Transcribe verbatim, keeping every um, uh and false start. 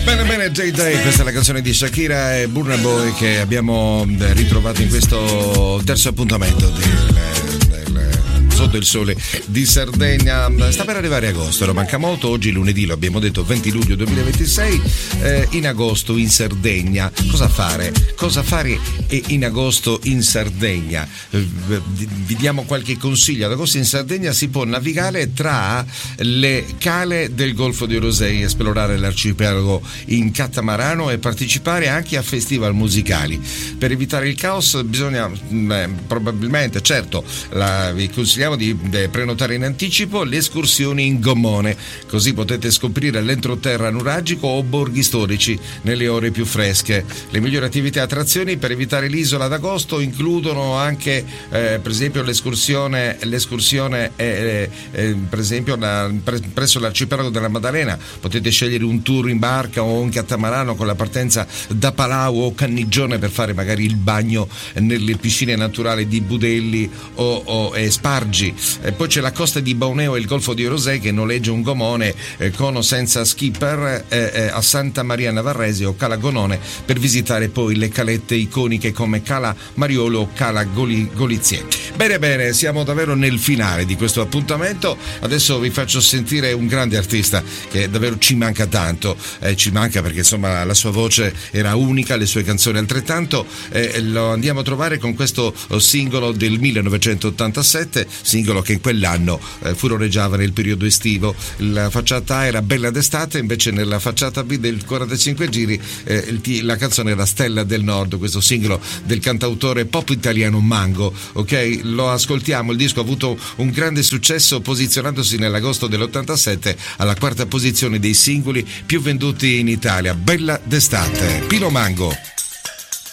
Bene, bene, Day Day, questa è la canzone di Shakira e Burna Boy che abbiamo ritrovato in questo terzo appuntamento del, del Sotto il Sole di Sardegna. Sta per arrivare agosto, non manca molto, oggi lunedì, lo abbiamo detto, venti luglio duemilaventisei, eh, in agosto in Sardegna. Cosa fare? Cosa fare in agosto in Sardegna? Vi diamo qualche consiglio. Ad agosto in Sardegna si può navigare tra le cale del Golfo di Orosei, esplorare l'arcipelago in catamarano e partecipare anche a festival musicali. Per evitare il caos bisogna beh, probabilmente, certo, la, vi consigliamo di, di prenotare in anticipo le escursioni in gommone, così potete scoprire l'entroterra nuragico o borghi storici nelle ore più fresche. Le migliori attività e attrazioni per evitare l'isola ad agosto includono anche eh, per esempio l'escursione l'escursione eh, eh, per esempio la, pre, presso l'arcipelago della Maddalena. Potete scegliere un tour in barca o un catamarano con la partenza da Palau o Cannigione per fare magari il bagno nelle piscine naturali di Budelli o, o e Spargi. E poi c'è la costa di Bauneo e il Golfo di Orosei che noleggia un gomone eh, con o senza skipper eh, eh, a Santa Maria Navarrese o Cala Gonone per visitare poi le calette iconiche come Cala Mariolo o Cala Goli, Golizie. Bene bene, siamo davvero nel finale di questo appuntamento. Adesso vi faccio sentire un grande artista che davvero ci manca tanto, eh, ci manca perché insomma la sua voce era unica, le sue canzoni altrettanto. Eh, lo andiamo a trovare con questo singolo del millenovecentottantasette, singolo che in quell'anno eh, furoreggiava nel periodo estivo. La facciata A era Bella d'estate, invece nella facciata B del quarantacinque giri eh, il, la canzone era Stella del Nord, questo singolo del cantautore pop italiano Mango. Ok, lo ascoltiamo. Il disco ha avuto un grande successo, posizionandosi nell'agosto dell'ottantasette alla quarta posizione dei singoli più venduti in Italia. Bella d'estate, Pino Mango.